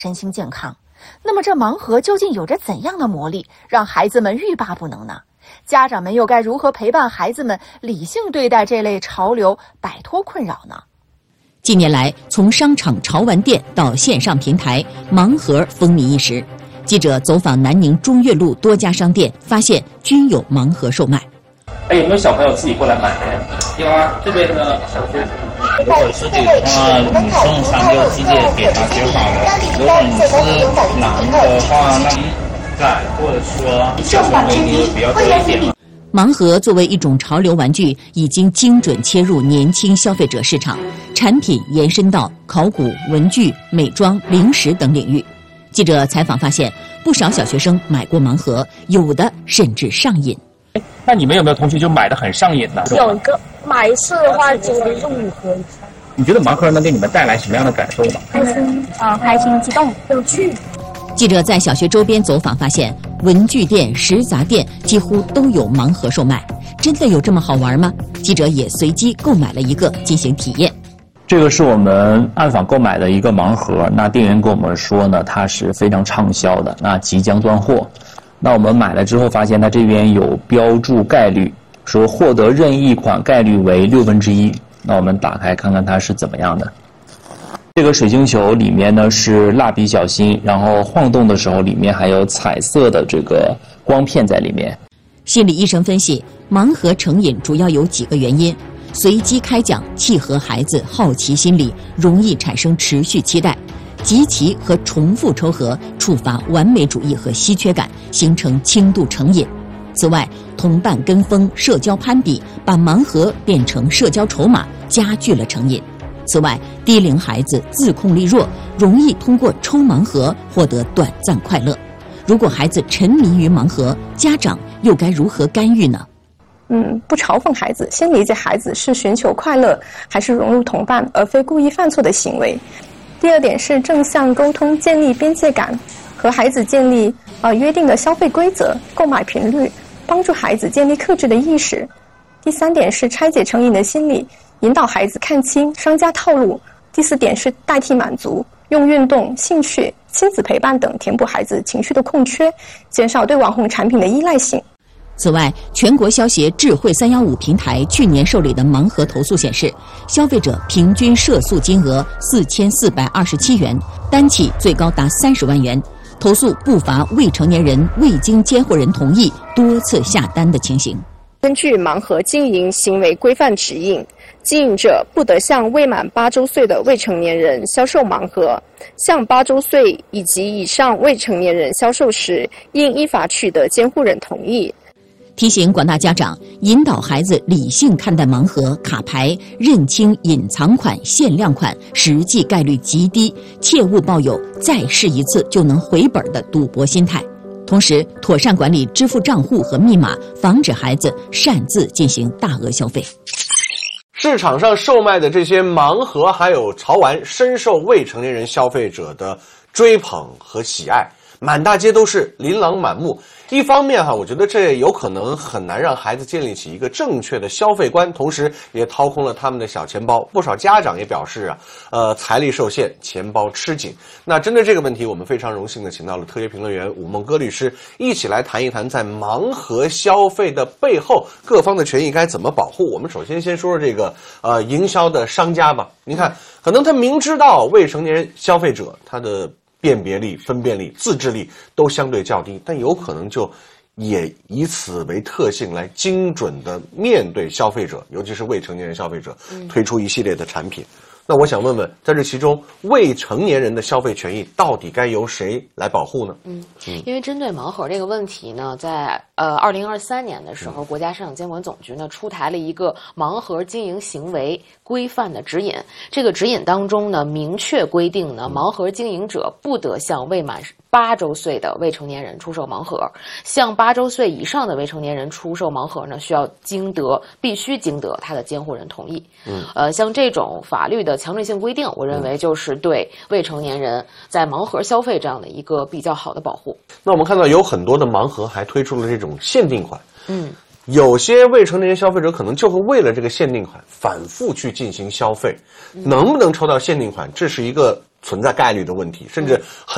身心健康。那么这盲盒究竟有着怎样的魔力，让孩子们欲罢不能呢？家长们又该如何陪伴孩子们理性对待这类潮流，摆脱困扰呢？ 近年来，从商场潮玩店到线上平台，盲盒风靡一时。记者走访南宁中岳路多家商店，发现均有盲盒售卖。 有没有小朋友自己过来买的呀？有啊，这边的小学。如果是这个话，你送3个直接给他就好了。如果你是男的话，那你改或者说小朋友你比较多一点嘛。 盲盒作为一种潮流玩具，已经精准切入年轻消费者市场，产品延伸到考古、文具、美妆、零食等领域。记者采访发现，不少小学生买过盲盒，有的甚至上瘾。 那你们有没有同学就买的很上瘾呢？ 有一个买一次的话就5盒。 你觉得盲盒能给你们带来什么样的感受呢？ 开心、激动、有趣。 记者在小学周边走访发现，文具店、食杂店几乎都有盲盒售卖。真的有这么好玩吗？记者也随机购买了一个进行体验。 这个是我们暗访购买的一个盲盒，那店员跟我们说呢，它是非常畅销的，那即将断货。那我们买了之后发现它这边有标注概率，说获得任意款概率为1/6。那我们打开看看它是怎么样的。这个水晶球里面呢是蜡笔小新，然后晃动的时候里面还有彩色的这个光片在里面。 心理医生分析，盲盒成瘾主要有几个原因：随机开奖契合孩子好奇心理，容易产生持续期待；集齐和重复抽盒触发完美主义和稀缺感，形成轻度成瘾。此外，同伴跟风、社交攀比，把盲盒变成社交筹码，加剧了成瘾。此外，低龄孩子自控力弱，容易通过抽盲盒获得短暂快乐。如果孩子沉迷于盲盒，家长又该如何干预呢？ 不嘲讽孩子，先理解孩子是寻求快乐，还是融入同伴，而非故意犯错的行为。第二点是正向沟通，建立边界感，和孩子建立约定的消费规则、购买频率，帮助孩子建立克制的意识。第三点是拆解成瘾的心理，引导孩子看清商家套路。第四点是代替满足，用运动、兴趣、亲子陪伴等填补孩子情绪的空缺，减少对网红产品的依赖性。 此外，全国消协智慧315平台去年受理的盲盒投诉显示，消费者平均涉诉金额4427元，单起最高达30万元。投诉不乏未成年人未经监护人同意多次下单的情形。 根据盲盒经营行为规范指引，经营者不得向未满8周岁的未成年人销售盲盒，向8周岁以及以上未成年人销售时，应依法取得监护人同意。 提醒广大家长，引导孩子理性看待盲盒、卡牌，认清隐藏款、限量款实际概率极低，切勿抱有再试一次就能回本的赌博心态。同时，妥善管理支付账户和密码，防止孩子擅自进行大额消费。 市场上售卖的这些盲盒还有潮玩，深受未成年人消费者的追捧和喜爱，满大街都是，琳琅满目。一方面我觉得这有可能很难让孩子建立起一个正确的消费观，同时也掏空了他们的小钱包。不少家长也表示财力受限，钱包吃紧。那针对这个问题，我们非常荣幸的请到了特约评论员武梦歌律师，一起来谈一谈在盲盒消费的背后，各方的权益该怎么保护。我们首先说说这个营销的商家吧。您看，可能他明知道未成年人消费者他的辨别力、分辨力、自制力都相对较低，但有可能就也以此为特性来精准的面对消费者，尤其是未成年人消费者，推出一系列的产品。那我想问问，在这其中，未成年人的消费权益到底该由谁来保护呢？ 因为针对盲盒这个问题呢，在2023年的时候，国家市场监管总局呢出台了一个盲盒经营行为规范的指引。这个指引当中呢，明确规定呢，盲盒经营者不得向未满8周岁的未成年人出售盲盒，向8周岁以上的未成年人出售盲盒呢，必须经得他的监护人同意。像这种法律的强制性规定，我认为就是对未成年人在盲盒消费这样的一个比较好的保护。 那我们看到有很多的盲盒还推出了这种限定款，有些未成年人消费者可能就会为了这个限定款反复去进行消费，能不能抽到限定款，这是一个存在概率的问题，甚至很